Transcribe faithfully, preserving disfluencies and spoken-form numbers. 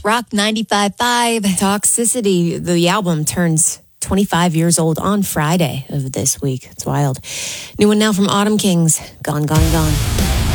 Rock ninety-five point five. Toxicity, the album, turns twenty-five years old on Friday of this week. It's wild. New one now from Autumn Kings. Gone, Gone, Gone.